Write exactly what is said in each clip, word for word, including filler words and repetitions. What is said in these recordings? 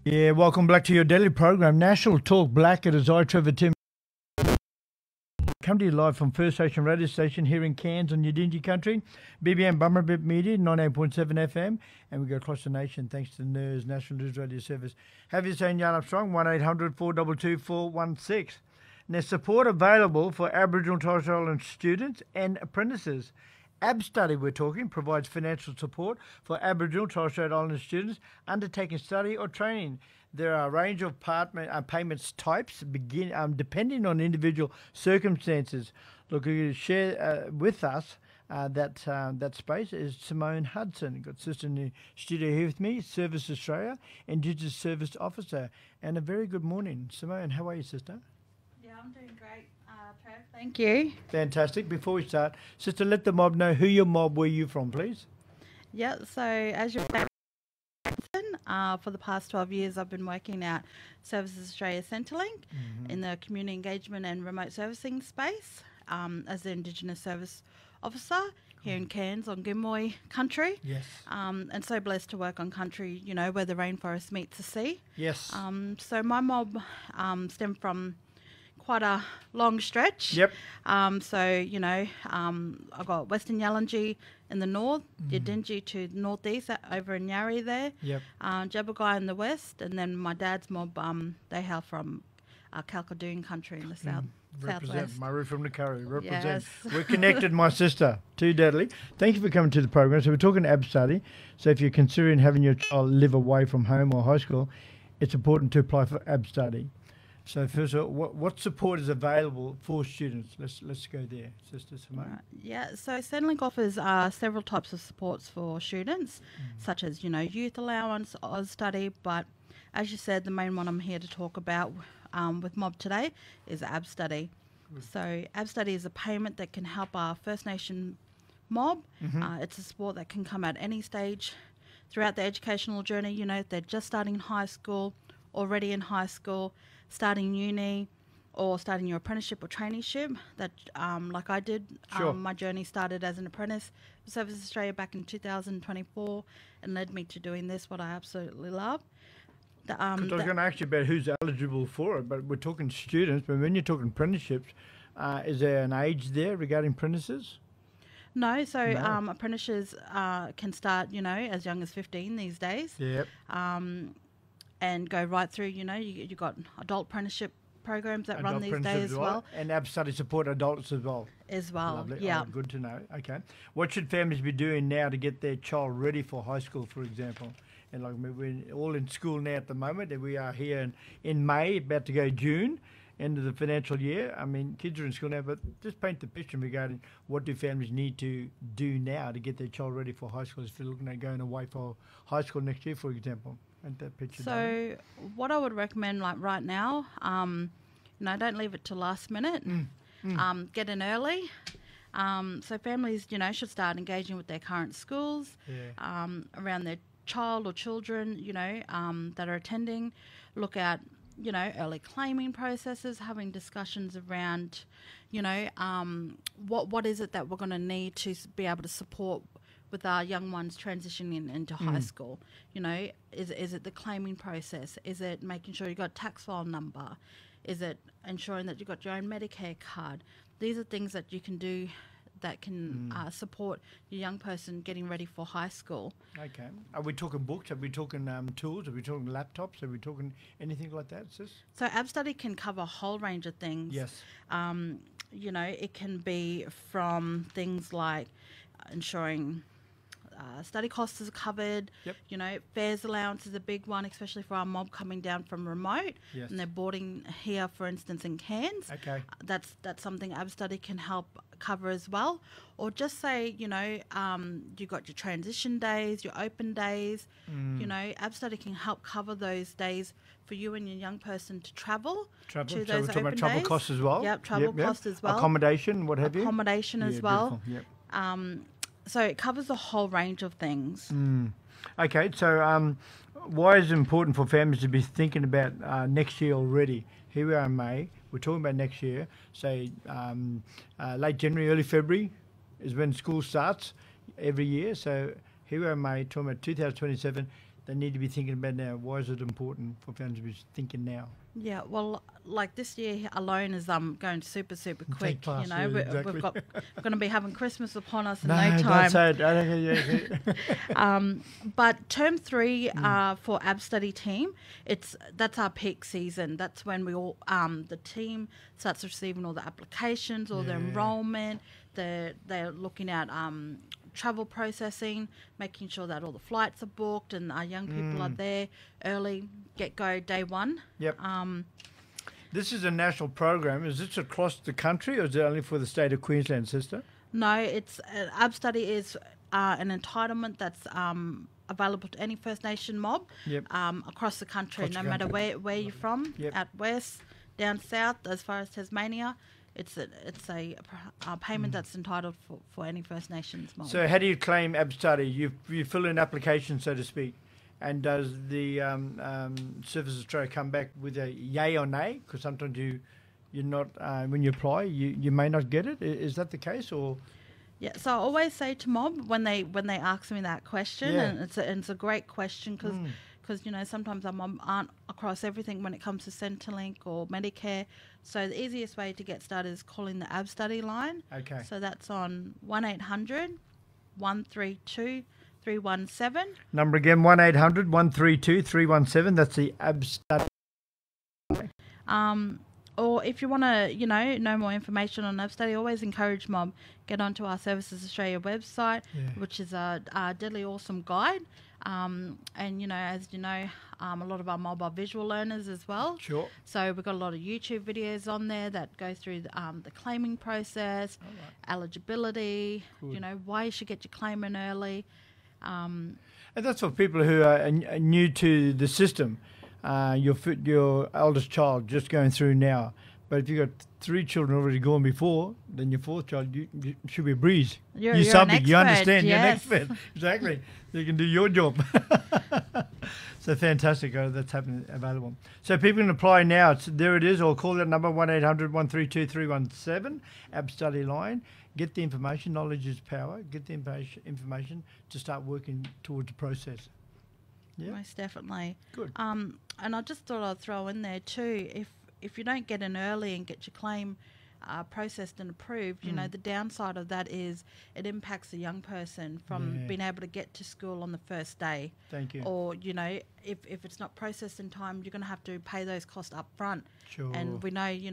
Yeah, welcome back to your daily program, National Talk Black. It is I, Trevor Tim. Come to you live from First Station Radio Station here in Cairns on Yidinji Country, B B M Bummerbip Media, ninety-eight point seven F M, and we go across the nation thanks to N E R S, National News Radio Service. Have you seen Yarn Armstrong, one eight hundred four two two four one six. There's support available for Aboriginal and Torres Strait Islander students and apprentices. AbStudy, we're talking, provides financial support for Aboriginal and Torres Strait Islander students undertaking study or training. There are a range of part, uh, payments types begin um, depending on individual circumstances. Look, who share uh, with us uh, that uh, that space is Simone Hudson. Got sister in the studio here with me, Service Australia, Indigenous Service Officer. And a very good morning. Simone, how are you, sister? Yeah, I'm doing great, uh, Trev. Thank you. Fantastic. Before we start, sister, let the mob know who your mob were you from, please. Yeah, so as you're Uh, for the past twelve years, I've been working at Services Australia Centrelink mm-hmm. in the community engagement and remote servicing space um, as the Indigenous Service Officer here in Cairns on Gimmoy country. Yes. Um, and so blessed to work on country, you know, where the rainforest meets the sea. Yes. Um, so my mob um, stemmed from quite a long stretch. Yep. Um, so, you know, um, I've got Western Yalanji in the north, mm. Yidinji to the northeast uh, over in Yarri there, yep. uh, Jabbergai in the west, and then my dad's mob, um, they hail from uh, Kalkadoon country in the south. Mm. Represent, southwest. Murray from the Curry, represent. Yes. We're connected, my sister, too deadly. Thank you for coming to the program. So we're talking AbStudy. So if you're considering having your child live away from home or high school, it's important to apply for AbStudy. So first of all, what, what support is available for students? Let's let's go there, Sister Simone. Right. Yeah, so Centrelink offers uh, several types of supports for students, mm. such as, you know, youth allowance, AusStudy, but as you said, the main one I'm here to talk about um, with Mob today is AbStudy. Good. So AbStudy is a payment that can help our First Nation mob. Mm-hmm. Uh, it's a support that can come at any stage throughout the educational journey. You know, if they're just starting high school, already in high school, starting uni or starting your apprenticeship or traineeship, that um, like I did. Sure. Um, my journey started as an apprentice for Services Australia back in two thousand twenty-four and led me to doing this, what I absolutely love. The, um, I was going to ask you about who's eligible for it, but we're talking students, but when you're talking apprenticeships, uh, is there an age there regarding apprentices? No, so No. Um, apprentices uh, can start, you know, as young as fifteen these days. Yep. Um, and go right through, you know, you, you've got adult apprenticeship programs that Adult run these days apprenticeships as well. And AbStudy support adults as well. As well, Lovely. yeah. Oh, good to know. Okay. What should families be doing now to get their child ready for high school, for example? And like we're all in school now at the moment, and we are here in, in May, about to go June, end of the financial year. I mean, kids are in school now, but just paint the picture regarding what do families need to do now to get their child ready for high school if they're looking at going away for high school next year, for example. Paint that picture So down. what I would recommend, like right now, um, you know, don't leave it to last minute. Mm, mm. Um, get in early. Um, so families, you know, should start engaging with their current schools Yeah. um, around their child or children, you know, um, that are attending. Look at, you know, early claiming processes, having discussions around, you know, um, what what is it that we're going to need to s- be able to support with our young ones transitioning into Mm. high school. You know, is is it the claiming process? Is it making sure you got a tax file number? Is it ensuring that you got your own Medicare card? These are things that you can do that can Mm. uh, support your young person getting ready for high school. Okay. Are we talking books? Are we talking um, tools? Are we talking laptops? Are we talking anything like that, sis? So AbStudy can cover a whole range of things. Yes. Um, you know, it can be from things like ensuring uh, study costs are covered. Yep. You know, fares allowance is a big one, especially for our mob coming down from remote Yes. and they're boarding here, for instance, in Cairns. Okay. That's that's something AbStudy can help cover as well. Or just say, you know, um, you got your transition days, your open days. Mm. You know, AbStudy can help cover those days for you and your young person to travel. Travel. To So those we're talking about open travel days. costs as well. Yep, travel costs as well. Accommodation, what have you? Accommodation as Yeah, well. beautiful. Yep. Um, so it covers a whole range of things. Mm. Okay, so um, why is it important for families to be thinking about uh, next year already? Here we are in May. We're talking about next year. Say um, uh, late January, early February is when school starts every year. So here we are in May, talking about two thousand twenty-seven. they need to be thinking about now? Why is it important for families to be thinking now? Yeah, well, like this year alone is um going super super Take quick. fast, You know, yeah, we, exactly. we've got we're going to be having Christmas upon us in No, no, don't time. say it. I don't, yeah, yeah. Um, but term three Mm. uh, for Ab Study team, it's that's our peak season. That's when we all um, the team starts receiving all the applications, all the Yeah. enrolment. They're they're looking at um, travel processing, making sure that all the flights are booked and our young people are Mm. there early, get go day one. Yep. Um, This is a national program. Is this across the country or is it only for the state of Queensland, sister? No, it's uh, Ab Study is uh, an entitlement that's um, available to any First Nation mob Yep. um, across the country, Across no the matter country. where, where you're from, Yep. out west, down south, as far as Tasmania. It's a it's a, a payment that's entitled for, for any First Nations mob. Mm. So how do you claim Ab Study? You you fill in an application, so to speak, and does the um, um, Services Australia come back with a yay or nay? Because sometimes you you're not uh, when you apply, you, you may not get it. I- Is that the case or? Yeah, so I always say to mob when they when they ask me that question, Yeah. and it's a, and it's a great question because Mm. you know sometimes our mob aren't across everything when it comes to Centrelink or Medicare. So the easiest way to get started is calling the Ab Study line. Okay. So that's on one eight hundred, one three two, three one seven. Number again, one eight hundred, one three two, three one seven. That's the Ab Study. Um, or if you want to, you know, know more information on Ab Study, always encourage mob get onto our Services Australia website, Yeah. which is a, a deadly awesome guide. Um, and you know, as you know, um, a lot of our mob are visual learners as well. Sure. So we've got a lot of YouTube videos on there that go through the, um, the claiming process, All right. eligibility. You Good. know, why you should get your claim in early. Um, And that's for people who are n- are new to the system. Uh, your fi- your eldest child just going through now. But if you've got three children already gone before, then your fourth child you, you should be a breeze. You're- you you're an subject, you expert, understand, yes. you're an expert. Exactly. You can do your job. So fantastic. Oh, that's happening available. So people can apply now. It's, there it is, or call that number one eight hundred, one three two, three one seven, Ab Study line. Get the information. Knowledge is power. Get the information information to start working towards the process. Yeah. Most definitely. Good. Um, and I just thought I'd throw in there too, if if you don't get in early and get your claim uh, processed and approved, you know, Mm. the downside of that is it impacts a young person from Yeah. being able to get to school on the first day. Thank you. Or, you know, if, if it's not processed in time, you're going to have to pay those costs up front. Sure. And we know, you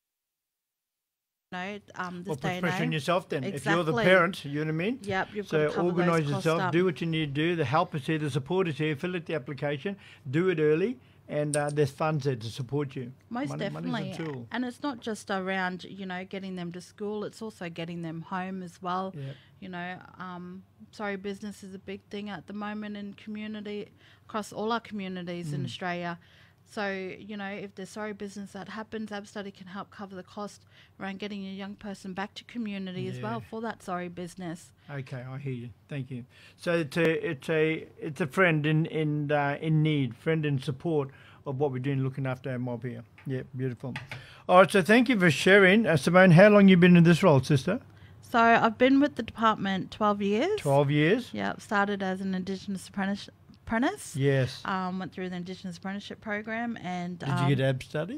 know, um, this Well, day put and pressure on age. yourself then. If you're the Exactly. parent, you know what I mean? Yep, you've So got to cover organise those costs yourself, up. do what you need to do. The help is here, the support is here. Fill out the application, do it early, and uh, there's funds there to support you. Most Money- definitely. Money's a tool. And it's not just around, you know, getting them to school, it's also getting them home as well. Yeah. You know, um, sorry, business is a big thing at the moment in community, across all our communities Mm. in Australia. So, you know, if there's sorry business that happens, Ab Study can help cover the cost around getting a young person back to community as well Yeah. for that sorry business. Okay, I hear you. Thank you. So it's a it's a it's a friend in in uh, in need, friend in support of what we're doing, looking after our mob here. Yeah, beautiful. All right, so thank you for sharing, uh, Simone. How long you been in this role, sister? So I've been with the department twelve years. Twelve years. Yeah, started as an Indigenous apprentice. apprentice. Yes. Um, went through the Indigenous apprenticeship program, and Did um, you get Ab Study?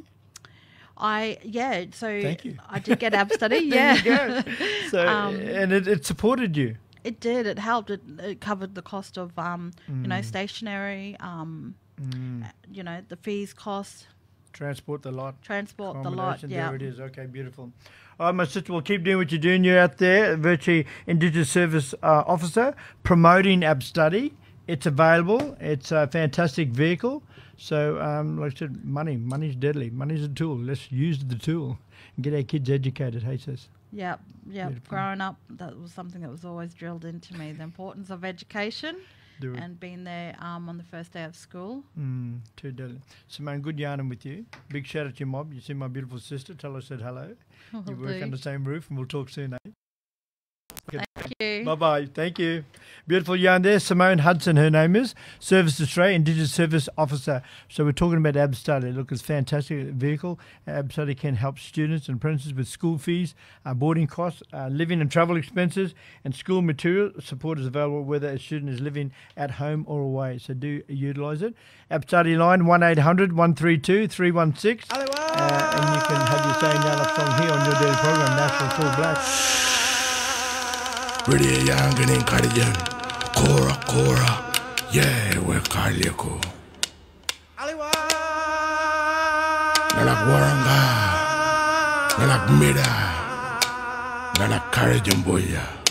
I yeah. So Thank you. I did get Ab Study. There Yeah, you go. So Um, and it, it supported you. it did. It helped. It, it covered the cost of um, you know, Mm. stationery. Um, Mm. you know, the fees, costs, Transport the lot. transport, the lot. Accommodation, Yeah. There it is. Okay, beautiful. All right, my sister, well, keep doing what you're doing. You're out there, virtually Indigenous Service uh, Officer, promoting Ab Study. It's available. It's a fantastic vehicle. So, um, like I said, money. Money's deadly. Money's a tool. Let's use the tool and get our kids educated, hey, sis. Yep, yep. Beautiful. Growing up, that was something that was always drilled into me: the importance of education Do it. and being there um, on the first day of school. Mm, too deadly. Simone, good yarning with you. Big shout out to your mob. You see my beautiful sister. Tell her I said hello. You Will work do. under the same roof, and we'll talk soon, eh? Thank you. Bye-bye. Thank you. Beautiful yarn there. Simone Hudson, her name is. Service Australia, Indigenous Service Officer. So we're talking about AbStudy. Look, it's a fantastic vehicle. AbStudy can help students and apprentices with school fees, uh, boarding costs, uh, living and travel expenses, and school material. Support is available whether a student is living at home or away. So do utilise it. AbStudy line one eight hundred, one three two, three one six. Uh, and you can have your say in Yarn Up Song here on your daily program, National Full Black. Really young and encouraging. Kora, Kora, yeah, we're Kaliko. Nanak Waranga, Nanak Mida, Nanak Karajamboya.